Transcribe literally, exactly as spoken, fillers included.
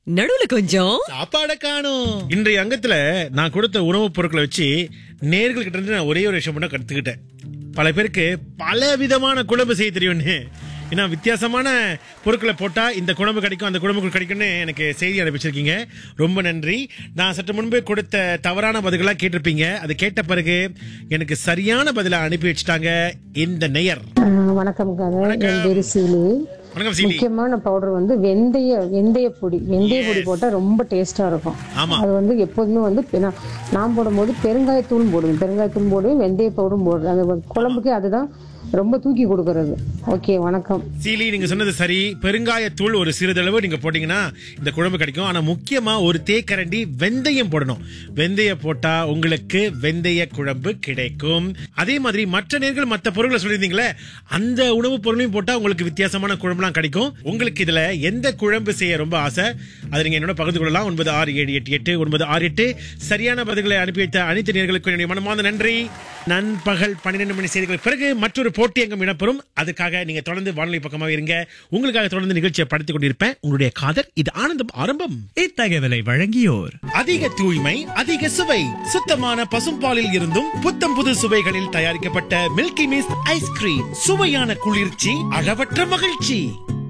நடுவுல கொஞ்சம் சாப்பாட காணும். இன்றைய அங்கத்துல நான் கொடுத்த உணவுப் பொருட்களை வச்சு நேர்கள் கிட்ட இருந்து நான் ஒரே ஒரு விஷயம் மட்டும் கத்துக்கிட்டேன். பல பேருக்கு பல விதமான குழம்பு செய்ய தெரியும்னு, ஏன்னா வித்தியாசமான பொருட்களை போட்டா இந்த குழம்பு கிடைக்கும் அந்த குழம்பு கிடைக்கும்னு எனக்கு செய்தி அனுப்பிச்சிருக்கீங்க. ரொம்ப நன்றி. நான் சற்று முன்பு கொடுத்த தவறான பதிலா கேட்டிருப்பீங்க. அது கேட்ட பிறகு எனக்கு சரியான பதிலை அனுப்பி வச்சுட்டாங்க இந்த நேயர். வணக்கம் சீலி. வணக்கம் சீலி. முக்கியமான பவுடர் வந்து வெந்தய வெந்தய பொடி. வெந்தய பொடி போட்டா ரொம்ப டேஸ்டா இருக்கும். அது வந்து எப்போதுமே வந்து நான் போடும்போது பெருங்காயத்தூள் போடுவேன். பெருங்காயத்தூள் போடுவேன், வெந்தய பவுடரும் போடுவேன். அந்த குழம்புக்கு அதுதான் ரொம்ப தூக்கி கொடுக்கறது. ஓகே, வணக்கம் சீலி. நீங்க சொன்னது சரி. பெருங்காயத்தூள் ஒரு சிறிதளவு நீங்க போட்டீங்கன்னா இந்த குழம்பு கிடைக்கும். ஆனா முக்கியமா ஒரு தேக்கரண்டி வெந்தயம் போடணும். வெந்தய போட்டா உங்களுக்கு வெந்தய குழம்பு கிடைக்கும். அதே மாதிரி மற்ற நேர்கள் மற்ற பொருட்களை சொல்லியிருந்தீங்களே, அந்த உணவு பொருளையும் போட்டா உங்களுக்கு வித்தியாசமான குழம்புலாம் கிடைக்கும். உங்களுக்கு இதுல எந்த குழம்பு செய்ய ரொம்ப ஆசை, அதை நீங்க என்னோட பகிர்ந்து கொள்ளலாம். ஒன்பது ஆறு ஏழு எட்டு எட்டு ஒன்பது ஆறு எட்டு. சரியான பதில்களை அனுப்பி வைத்த அனைத்து நேர்களுக்கு என்னுடைய மனமார்ந்த நன்றி. நண்பகல் பன்னிரண்டு மணி செய்திகளுக்கு பிறகு மற்றொரு போட்டி அங்கம் இடம்பெறும். அதுக்காக நீங்க தொடர்ந்து வானொலி பக்கமாக இருங்க. உங்களுக்காக தொடர்ந்து நிகழ்ச்சியை படுத்திக் கொண்டிருப்பேன். உங்களுடைய காதல் இது ஆனந்தம் ஆரம்பம். இத்தகவலை வழங்கியோர் அதிக தூய்மை, அதிக சுவை, சுத்தமான பசும்பாலில் இருந்தும் புத்தம் புது சுவைகளில் தயாரிக்கப்பட்ட மில்கி மிஸ்ட் ஐஸ்கிரீம். சுவையான குளிர்ச்சி, அளவற்ற மகிழ்ச்சி.